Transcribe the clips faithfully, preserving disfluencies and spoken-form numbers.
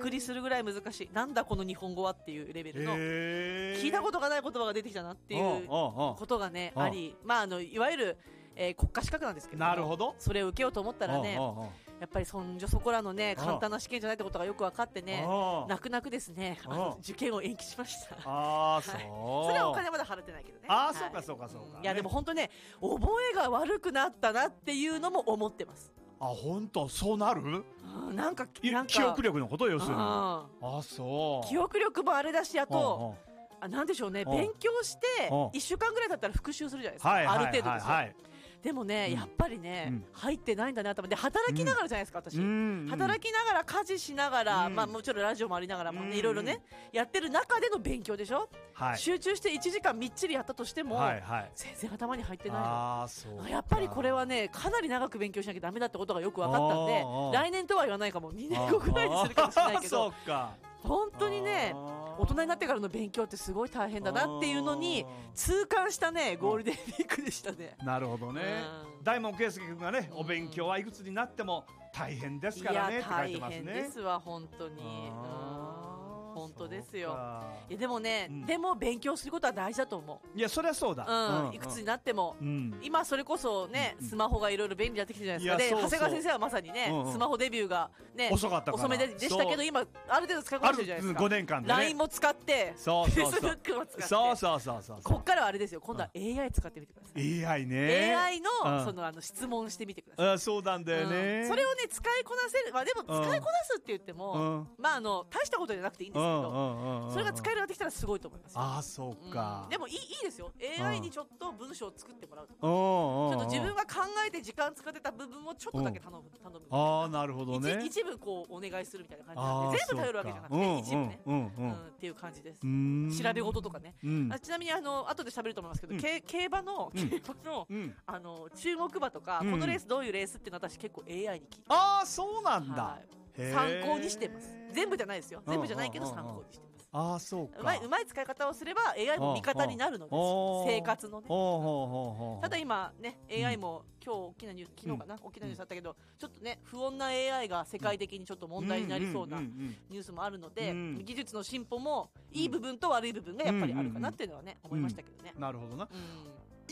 くりするぐらい難しい。なんだこの日本語はっていうレベルの聞いたことがない言葉が出てきたなっていうことがねあり、まああのいわゆる、えー、国家資格なんですけども、 なるほど。 それを受けようと思ったらね、やっぱりそんじょそこらのね簡単な試験じゃないってことがよく分かってね、泣く泣くですねあの受験を延期しました。 ああ、そう、 はい、それはお金まだ払ってないけどね。 ああ、そうかそうかそうか、 いやでも本当ね覚えが悪くなったなっていうのも思ってます。 あ、本当そうなる？ うん、なんかなんか記憶力のこと要するに。 ああ、そう記憶力もあれだし、あとあなんでしょうね、勉強していっしゅうかんぐらい経ったら復習するじゃないですか、ある程度ですよ。でもね、やっぱりね、うん、入ってないんだなと思って、働きながらじゃないですか、私、うん、働きながら家事しながら、うん、まあ、もちろんラジオもありながらもね、うん、いろいろねやってる中での勉強でしょ、はい、集中していちじかんみっちりやったとしても、はいはい、全然頭に入ってないの。あ、そうやっぱりこれはねかなり長く勉強しなきゃダメだってことがよく分かったんで、来年とは言わないかも、にねんごぐらいにするかもしれないけど、そうか、本当にね大人になってからの勉強ってすごい大変だなっていうのに痛感したねゴールデンウィークでしたね。 なるほどね。大門圭介君がね、お勉強はいくつになっても大変ですからねって書いてますね。 大変ですわ本当に。本当ですよ。いやでもね、うん、でも勉強することは大事だと思う。 いやそりゃそうだ、うんうん、いくつになっても、うん、今それこそね、うん、スマホがいろいろ便利になってきてるじゃないですか。で長谷川先生はまさにね、うんうん、スマホデビューが、ね、 遅かったから遅めででしたけど、今ある程度使いこなしてるじゃないですか。 ごねんかんでねライン も使って、 そうそうそう Facebook も使って、 そうそうそうそう、 こっからはあれですよ、今度は エーアイ 使ってみてください。 エーアイ ね、 エーアイ の、うん、そのあの質問してみてください。 あ、そうなんだよね、 うん、それをね使いこなせる、まあ、でも使いこなすって言っても、うん、まああの大したことじゃなくていいんですけど、うんうん、それが使えるようになってきたらすごいと思います。 ああ、そうか、 うん、でもいい、いいですよ、 エーアイ にちょっと文章を作ってもらうとか、ちょっと自分が考えて時間使ってた部分をちょっとだけ頼む、頼む。ああ、なるほどね。 一, 一部こうお願いするみたいな感じなんで、全部頼るわけじゃなくて、うん、一部ね、うんうんうん、っていう感じです。調べ事とかね、うん、あちなみにあの後で喋ると思いますけど、うん、競馬の、競馬の、うん、あの注目馬とか、うん、このレースどういうレースっていうのは私結構 エーアイ に聞いて、 ああ、そうなんだ、はい、 参考にしてます。全部じゃないですよ、全部じゃないけど参考にしてます。 ああ、そうか。 うまい、うまい使い方をすれば エーアイ も味方になるのです、生活のね。ただ今ね エーアイ も、うん、今日大きなニュース、昨日かな、うん、大きなニュースあったけど、ちょっとね不穏な エーアイ が世界的にちょっと問題になりそうなニュースもあるので、うん、技術の進歩もいい部分と悪い部分がやっぱりあるかなっていうのはね、思いましたけどね。 なるほどな、うん、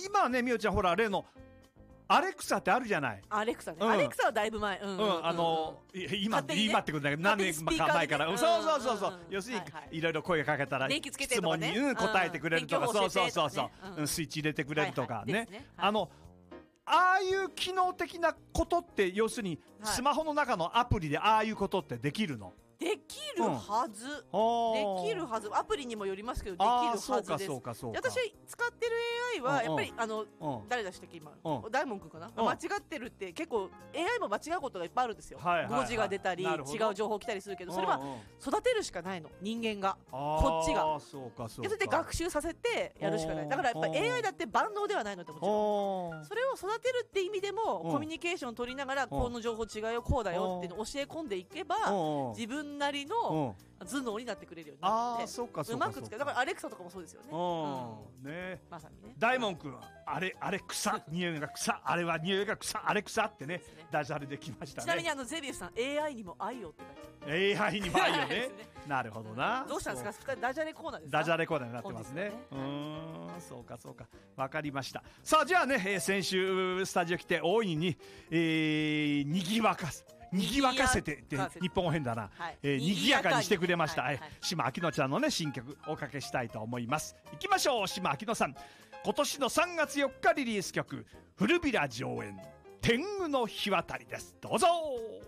今ね、みおちゃんほら例のアレクサってあるじゃない。 アレクサね、うん、アレクサはだいぶ前、うんうんうんうん、あの今、ね、今ってことだけど何年か前から、ね、そうそうそうそう、うんうん、要するに、はいはい、いろいろ声かけたら質問に、うん、答えてくれるとか、そうそうそうそう、うん、スイッチ入れてくれるとかね、はいはい、ね、はい、あのああいう機能的なことって要するに、はい、スマホの中のアプリでああいうことってできるの？ できるはず、うん、できるはず、アプリにもよりますけどできるはずです。私使ってる エーアイ はやっぱりあの誰でしたっけ今、大門くんかな、間違ってるって結構 エーアイ も間違うことがいっぱいあるんですよ。文字が出たり違う情報来たりするけど、それは育てるしかないの、人間がこっちが。それで学習させてやるしかない。だからやっぱ エーアイ だって万能ではないのって、もちろんそれを育てるって意味でもコミュニケーションを取りながら、この情報違いよ、こうだよっていうのを教え込んでいけば自分なりの頭脳になってくれるようになって、そうかそうか、うまく使う。だからアレクサとかもそうですよね。うん、ね、まさにね。大門君はあれあれ草、匂いが草、あれは匂いが草、あれ草ってね、ダジャレできましたね。ちなみにあのゼビウスさん エーアイ にも愛よって書いてある。エーアイ にも愛よね。なるほどな。どうしたんですか、ダジャレコーナーですか？ダジャレコーナーになってますね。うーん、そうかそうか、わかりました。さあじゃあね、先週スタジオ来て大いに、えー、にぎわかすにぎわかせてって日本語変だな、はい、えー、にぎやかにしてくれました。はいはい、島明乃ちゃんのね新曲おかけしたいと思います。いきましょう。島明乃さん、今年のさんがつよっかリリース曲、古びら上演天狗の日渡りです。どうぞ。